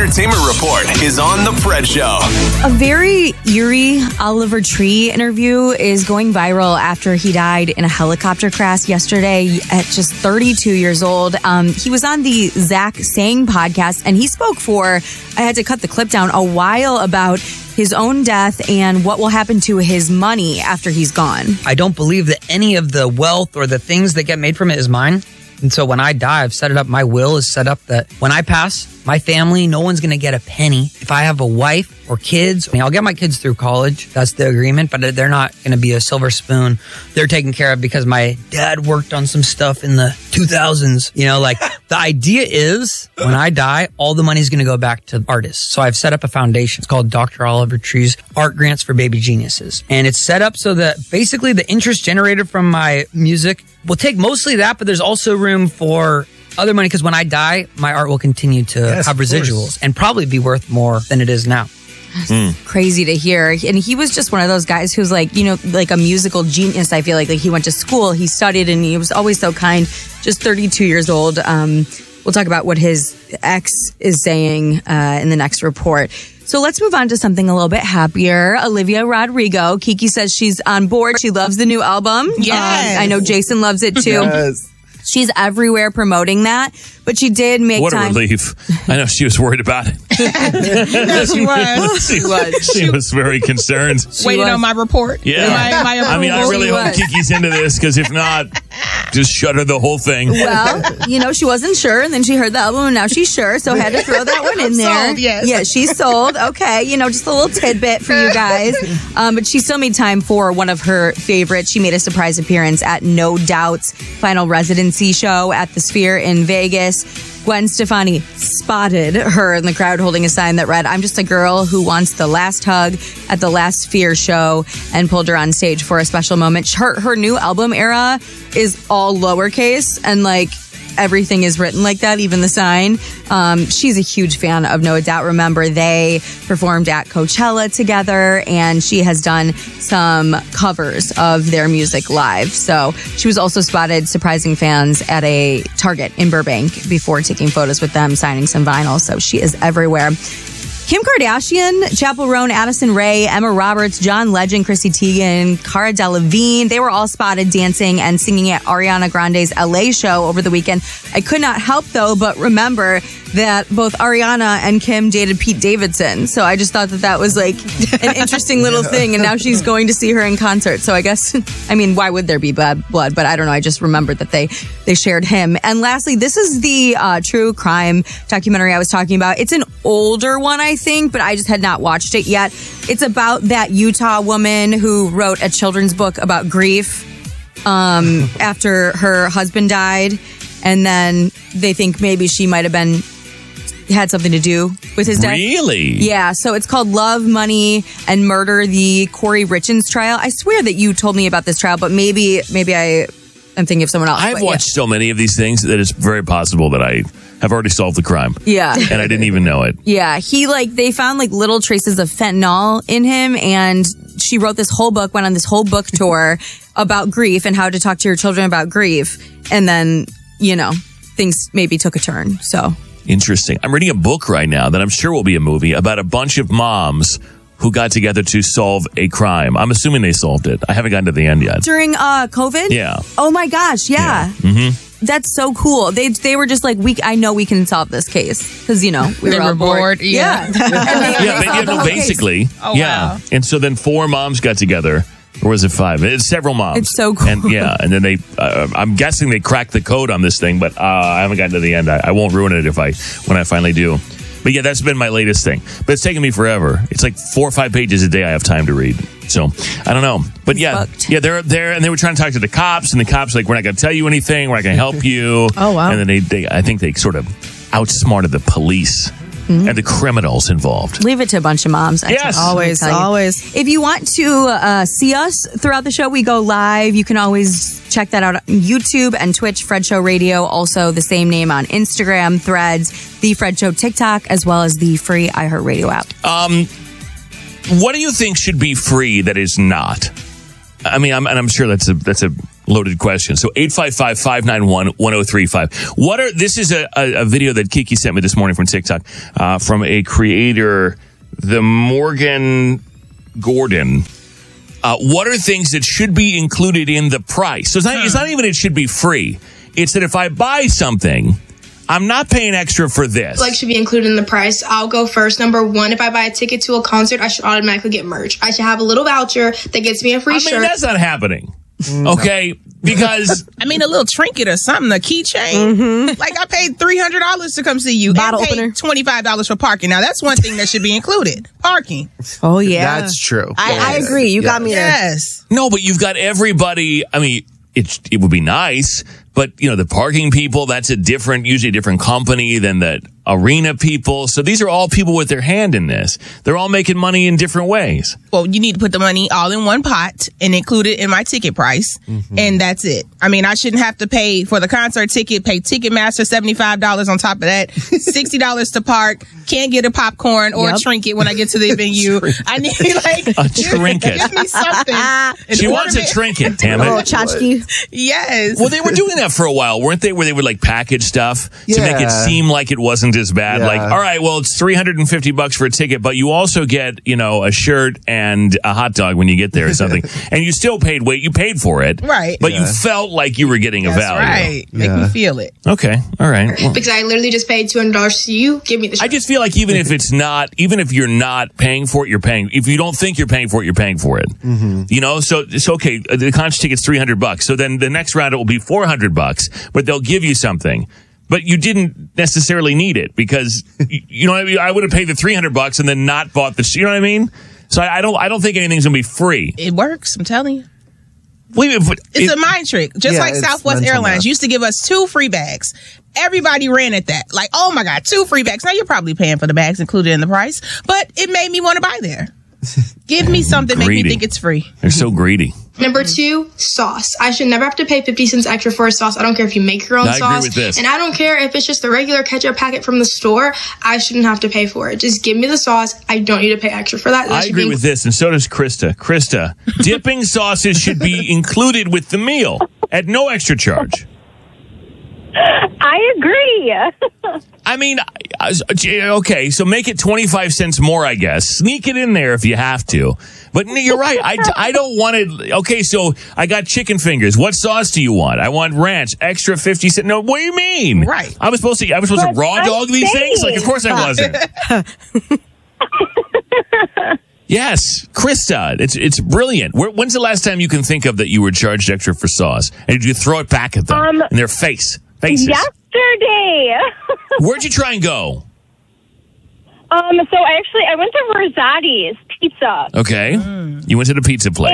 Entertainment Report is on The Fred Show. A very eerie Oliver Tree interview is going viral after he died in a helicopter crash yesterday at just 32 years old. He was on the Zach Sang podcast, and he spoke for, I had to cut the clip down, a while about his own death and what will happen to his money after he's gone. I don't believe that any of the wealth or the things that get made from it is mine. And so when I die, I've set it up, my will is set up that when I pass, my family, no one's going to get a penny. If I have a wife or kids, I'll get my kids through college. That's the agreement, but they're not going to be a silver spoon. They're taken care of because my dad worked on some stuff in the 2000s. The idea is when I die, all the money's going to go back to artists. So I've set up a foundation. It's called Dr. Oliver Tree's Art Grants for Baby Geniuses. And it's set up so that basically the interest generated from my music will take mostly that, but there's also room for other money because when I die, my art will continue to have residuals and probably be worth more than it is now. Crazy to hear. And he was just one of those guys who's like a musical genius. I feel like he went to school, he studied, and he was always so kind. Just 32 years old. We'll talk about what his ex is saying in the next report. So let's move on to something a little bit happier. Olivia Rodrigo. Kiki says she's on board. She loves the new album. Yes. I know Jason loves it too. Yes. She's everywhere promoting that, but she did make what time. What a relief. I know she was worried about it. No, she was. She was very concerned. Waiting on my report. Yeah. My approval. I mean, I really hope Kiki's into this because if not, just shutter the whole thing. Well, she wasn't sure, and then she heard the album, and now she's sure, so had to throw that one in there. Sold, yes. Yeah, she's sold. Okay, just a little tidbit for you guys. But she still made time for one of her favorites. She made a surprise appearance at No Doubt's final residency show at the Sphere in Vegas. Gwen Stefani spotted her in the crowd holding a sign that read, "I'm just a girl who wants the last hug" at the last Sphere show, and pulled her on stage for a special moment. Her new album era is all lowercase, and everything is written like that, even the sign. She's a huge fan of No Doubt. Remember, they performed at Coachella together, and she has done some covers of their music live. So she was also spotted surprising fans at a Target in Burbank before taking photos with them, signing some vinyl. So she is everywhere. Kim Kardashian, Chappell Roan, Addison Rae, Emma Roberts, John Legend, Chrissy Teigen, Cara Delevingne, they were all spotted dancing and singing at Ariana Grande's LA show over the weekend. I could not help, though, but remember that both Ariana and Kim dated Pete Davidson. So I just thought that was an interesting little thing. And now she's going to see her in concert. So I guess, why would there be bad blood? But I don't know. I just remembered that they shared him. And lastly, this is the true crime documentary I was talking about. It's an older one, I think, but I just had not watched it yet. It's about that Utah woman who wrote a children's book about grief after her husband died. And then they think maybe she might have had something to do with his death. Really? Yeah. So it's called Love, Money, and Murder, the Corey Richins trial. I swear that you told me about this trial, but maybe I am thinking of someone else. I've watched so many of these things that it's very possible that I have already solved the crime. Yeah. And I didn't even know it. Yeah. He they found little traces of fentanyl in him, and she wrote this whole book, went on this whole book tour about grief and how to talk to your children about grief. And then, things maybe took a turn. So interesting. I'm reading a book right now that I'm sure will be a movie about a bunch of moms who got together to solve a crime. I'm assuming they solved it. I haven't gotten to the end yet. During COVID? Yeah. Oh my gosh, yeah. Mm-hmm. That's so cool. They were just I know we can solve this case because we were all bored. Yeah. Basically. Oh, yeah. Wow. And so then 4 moms got together. Or was it 5? It's several moms. It's so cool. And then they, I'm guessing they cracked the code on this thing, but I haven't gotten to the end. I won't ruin it when I finally do. But yeah, that's been my latest thing. But it's taken me forever. It's 4 or 5 pages a day I have time to read. So I don't know. But they're there, and they were trying to talk to the cops, and the cops we're not going to tell you anything. We're not going to help you. Oh wow! And then I think they sort of outsmarted the police. And the criminals involved. Leave it to a bunch of moms. Yes. Always. If you want to see us throughout the show, we go live. You can always check that out on YouTube and Twitch, Fred Show Radio. Also the same name on Instagram, Threads, The Fred Show TikTok, as well as the free iHeartRadio app. What do you think should be free that is not? I'm sure that's a loaded question. So 855-591-1035. This is a video that Kiki sent me this morning from TikTok from a creator, the Morgan Gordon. What are things that should be included in the price? So it's not even it should be free. It's that if I buy something, I'm not paying extra for this. Should be included in the price. I'll go first. Number one, if I buy a ticket to a concert, I should automatically get merch. I should have a little voucher that gets me a free shirt. That's not happening. Okay, because a little trinket or something, a keychain. Mm-hmm. I paid $300 to come see you. Bottle and paid opener. $25 for parking. Now that's one thing that should be included. Parking. Oh yeah, that's true. I agree. You got me there. Yes. No, but you've got everybody. It would be nice, but the parking people, that's usually a different company than the arena people. So these are all people with their hand in this. They're all making money in different ways. Well, you need to put the money all in one pot and include it in my ticket price. Mm-hmm. And that's it. I shouldn't have to pay for the concert ticket, pay Ticketmaster $75 on top of that, $60 to park, can't get a popcorn or a trinket when I get to the venue. I need a trinket. Give me something. She wants a trinket, damn it. Oh, tchotchke. Yes. Well, they were doing that for a while, weren't they? Where they would package stuff to make it seem like it wasn't as bad. Yeah. All right, well, it's $350 for a ticket, but you also get, a shirt and a hot dog when you get there or something. And you still paid you paid for it. Right. But you felt like you were getting a value. Right. Make me feel it. Okay. All right. Well, because I literally just paid $200 to you. Give me the shirt. I just feel like even if you're not paying for it, you're paying. If you don't think you're paying for it, you're paying for it. Mm-hmm. So it's okay. The concert ticket's $300. So then the next round it will be $400, but they'll give you something. But you didn't necessarily need it because you know what I mean. I would have paid the $300 and then not bought the. You know what I mean? So I don't think anything's gonna be free. It works. I'm telling you. It's a mind trick. Just like Southwest Airlines used to give us 2 free bags. Everybody ran at that. Oh my God, 2 free bags. Now you're probably paying for the bags included in the price, but it made me want to buy there. Give me something, make me think it's free. They're so greedy. Number 2, sauce. I should never have to pay 50 cents extra for a sauce. I don't care if you make your own sauce. I agree with this. And I don't care if it's just the regular ketchup packet from the store. I shouldn't have to pay for it. Just give me the sauce. I don't need to pay extra for that. I agree with this, and so does Krista. Krista, dipping sauces should be included with the meal at no extra charge. I agree. Okay, so make it 25 cents more, I guess. Sneak it in there if you have to. But you're right. I don't want it. Okay, so I got chicken fingers. What sauce do you want? I want ranch. Extra 50 cents. No, what do you mean? Right. I was supposed to raw dog these things? Of course I wasn't. Yes, Krista, it's brilliant. When's the last time you can think of that you were charged extra for sauce? And did you throw it back at them in their faces? Yesterday. Where'd you try and go? So I went to Rosati's Pizza. Okay. You went to the pizza place.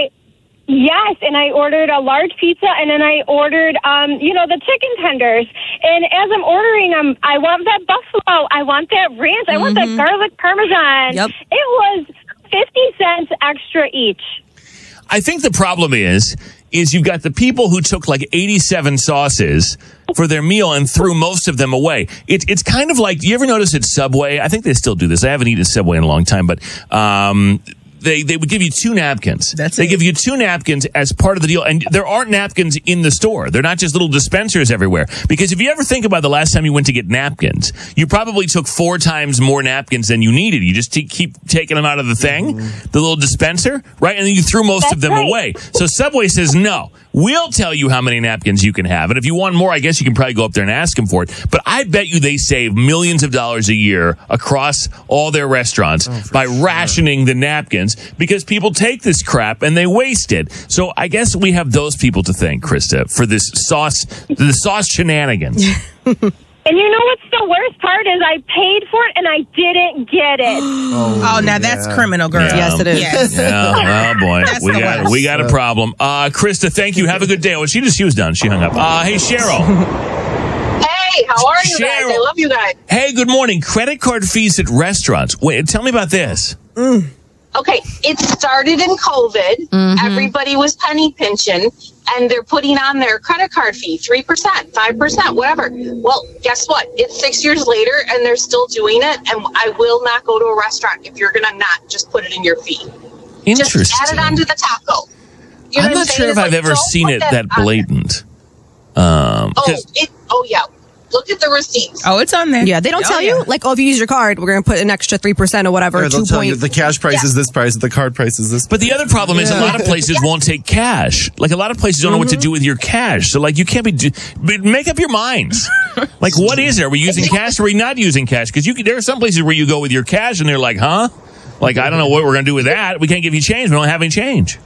And I ordered a large pizza, and then I ordered, the chicken tenders. And as I'm ordering them, I want that buffalo, I want that ranch, I want that garlic parmesan. Yep. It was 50 cents extra each. I think the problem is you've got the people who took 87 sauces for their meal and threw most of them away. It's kind of like, do you ever notice at Subway? I think they still do this. I haven't eaten at Subway in a long time, but they would give you 2 napkins. They give you 2 napkins as part of the deal. And there aren't napkins in the store. They're not just little dispensers everywhere. Because if you ever think about the last time you went to get napkins, you probably took 4 times more napkins than you needed. You just keep taking them out of the thing, the little dispenser, right? And then you threw most of them away. So Subway says, no, we'll tell you how many napkins you can have. And if you want more, I guess you can probably go up there and ask them for it. But I bet you they save millions of dollars a year across all their restaurants by rationing the napkins, because people take this crap and they waste it. So I guess we have those people to thank, Krista, for the sauce shenanigans. And you know what's the worst part is I paid for it and I didn't get it. Now that's criminal, girl. Yeah. Yes, it is. Yes. Yeah. Oh boy, That's we got a problem. Krista, thank you. Have a good day. Well, she was done. She hung up. Hey, Cheryl. Hey, how are you guys? I love you guys. Hey, good morning. Credit card fees at restaurants. Wait, tell me about this. Okay, it started in COVID. Everybody was penny pinching, and they're putting on their credit card fee, 3%, 5%, whatever. Well, guess what? It's 6 years later, and they're still doing it, and I will not go to a restaurant if you're going to not just put it in your fee. Interesting. Just add it onto the taco. You know I'm what not saying? sure if It's I've like, ever don't seen put it that on there. blatant. Oh yeah. Look at the receipts. Oh, it's on there. Yeah, they don't tell you, like, oh, if you use your card, we're going to put an extra 3% or whatever. Or they'll tell you the cash price is this price, the card price is this. But the other problem is a lot of places won't take cash. Like a lot of places don't know what to do with your cash. So like you can't make up your minds. Like what is it? Are we using cash or are we not using cash? Because there are some places where you go with your cash and they're like, huh? Like, I don't know what we're going to do with that. We can't give you change. We don't have any change.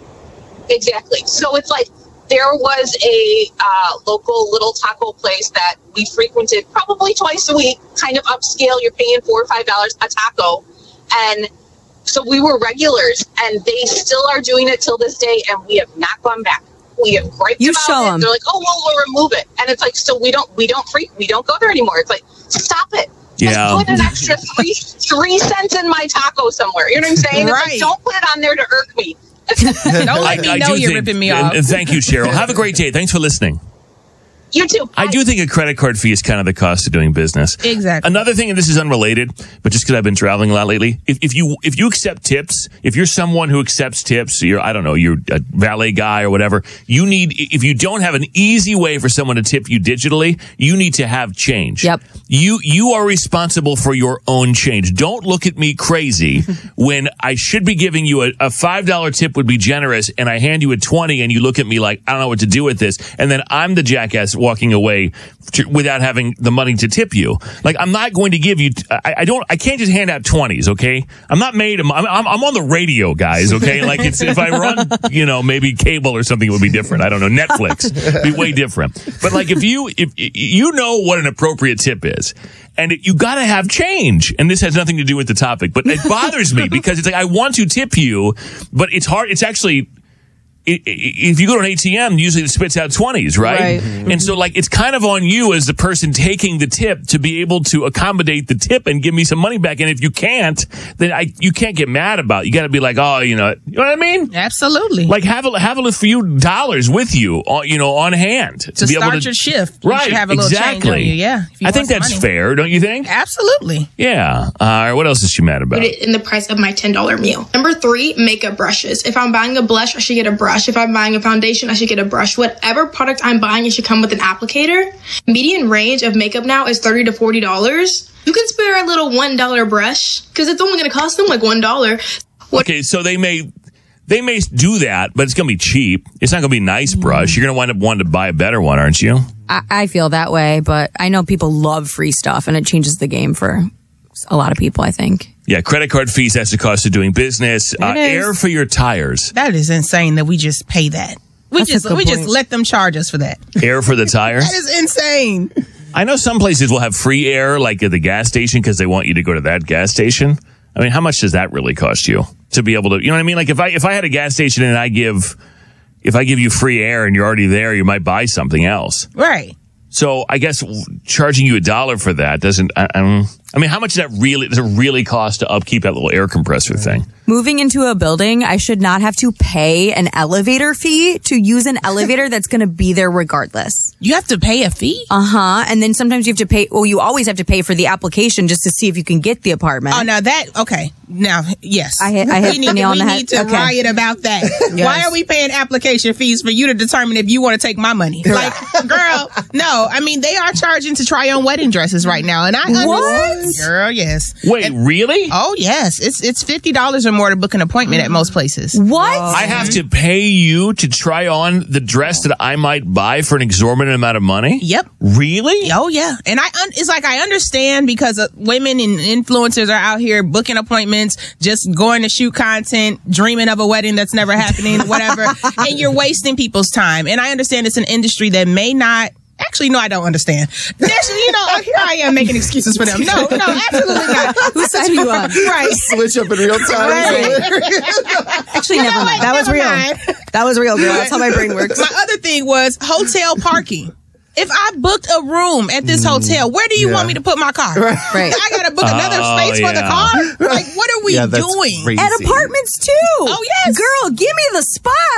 Exactly. So it's like there was a local little taco place that we frequented probably twice a week, kind of upscale. You're paying $4 or $5 a taco. And so we were regulars, and they still are doing it till this day, and we have not gone back. We have griped You about show it. 'em. They're like, oh, well, we'll remove it. And it's like, so we don't go there anymore. It's like, stop it. Yeah. Just put an extra 3 cents in my taco somewhere. You know what I'm saying? It's Right. like, don't put it on there to irk me. Don't let me know you're ripping me off. And thank you, Cheryl. Have a great day. Thanks for listening. You too. I do think a credit card fee is kind of the cost of doing business. Exactly. Another thing, and this is unrelated, but just because I've been traveling a lot lately, if you accept tips, if you're someone who accepts tips, you're a valet guy or whatever, if you don't have an easy way for someone to tip you digitally, you need to have change. Yep. You are responsible for your own change. Don't look at me crazy when I should be giving you a $5 tip would be generous, and I hand you a 20 and you look at me like, I don't know what to do with this, and then I'm the jackass walking away without having the money to tip you. Like, I'm not going to give you, I can't just hand out 20s, okay? I'm not made, I'm on the radio, guys, okay? Like, if I run, maybe cable or something, it would be different. I don't know, Netflix, be way different. But like, if you know what an appropriate tip is, and you got to have change. And this has nothing to do with the topic, but it bothers me because it's like, I want to tip you, but it's hard. It's actually, if you go to an ATM, usually it spits out 20s, right? And so, like, it's kind of on you as the person taking the tip to be able to accommodate the tip and give me some money back. And if you can't, then you can't get mad about it. You got to be like, oh, you know what I mean? Absolutely. Like, have a few dollars with you, on hand to be start able to your shift. Right? You should have a little change on you. Yeah. if you I want think some that's money. fair, don't you think? Absolutely. Yeah. What else is she mad about? Put it in the price of my $10 meal. Number 3, makeup brushes. If I'm buying a blush, I should get a brush. If I'm buying a foundation, I should get a brush. Whatever product I'm buying, it should come with an applicator. Median range of makeup now is $30 to $40. You can spare a little $1 brush because it's only going to cost them like $1. Okay, so they may do that, but it's going to be cheap. It's not going to be a nice brush. You're going to wind up wanting to buy a better one, aren't you? I feel that way, but I know people love free stuff, and it changes the game for a lot of people, I think. Yeah, credit card fees, that's the cost of doing business. Air for your tires. That is insane that we just pay that. We just let them charge us for that. Air for the tires? That is insane. I know some places will have free air, like at the gas station, because they want you to go to that gas station. I mean, how much does that really cost you to be able to, you know what I mean? Like if I had a gas station and if I give you free air and you're already there, you might buy something else. Right. So I guess charging you $1 for that doesn't, I mean, how much does it really cost to upkeep that little air compressor thing? Moving into a building, I should not have to pay an elevator fee to use an elevator that's going to be there regardless. You have to pay a fee? And then sometimes you have to pay, you always have to pay for the application just to see if you can get the apartment. Oh, now that, okay. Now, yes. I hit the nail on the head. We need to riot about that. Yes. Why are we paying application fees for you to determine if you want to take my money? Like, girl, no. I mean, they are charging to try on wedding dresses right now. And I understand. Girl, yes. Wait, really? Oh, yes. It's $50 or more to book an appointment at most places. What? I have to pay you to try on the dress that I might buy for an exorbitant amount of money? Yep. Really? Oh, yeah. And it's like I understand because women and influencers are out here booking appointments, just going to shoot content, dreaming of a wedding that's never happening, whatever. And you're wasting people's time. And I understand it's an industry that may not. Actually, no, I don't understand. Actually, here I am making excuses for them. No, absolutely not. Who signed you up? Right. Switch up in real time. Right. Actually, never mind. That was real. That was real, girl. That's how my brain works. My other thing was hotel parking. If I booked a room at this hotel, where do you want me to put my car? Right. I got to book another space for the car? Like, what are we doing? Crazy. At apartments, too. Oh, yes. Girl, give me the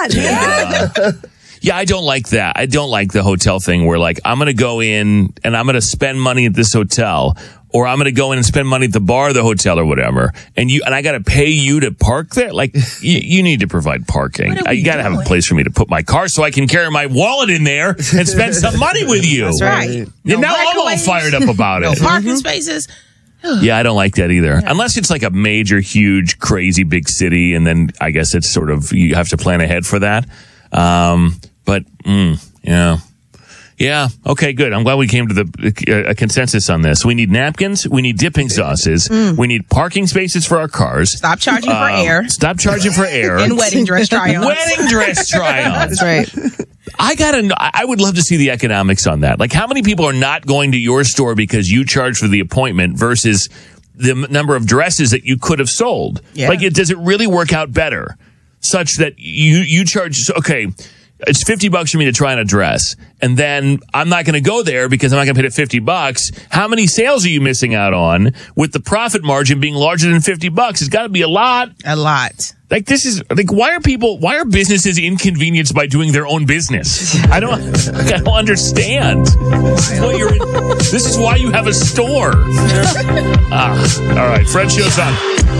spot. Yeah, I don't like that. I don't like the hotel thing where, like, I'm going to go in and I'm going to spend money at this hotel or I'm going to go in and spend money at the bar or the hotel or whatever, and I got to pay you to park there? Like, you need to provide parking. You got to have a place for me to put my car so I can carry my wallet in there and spend some money with you. That's right. Now I'm all fired up about it. No parking spaces. Yeah, I don't like that either. Yeah. Unless it's like a major, huge, crazy big city, and then I guess it's sort of, you have to plan ahead for that. Yeah. Okay, good. I'm glad we came to a consensus on this. We need napkins. We need dipping sauces. We need parking spaces for our cars. Stop charging for air. Stop charging for air. And wedding dress try-ons. Wedding dress try-ons. That's right. I would love to see the economics on that. Like, how many people are not going to your store because you charge for the appointment versus the number of dresses that you could have sold? Yeah. Like, does it really work out better such that you charge, okay, it's $50 for me to try on a dress, and then I'm not going to go there because I'm not going to pay the $50. How many sales are you missing out on with the profit margin being larger than $50? It's got to be a lot. A lot. Like, this is like, why are businesses inconvenienced by doing their own business? I don't understand. This is why you have a store. All right, Fred Show's on.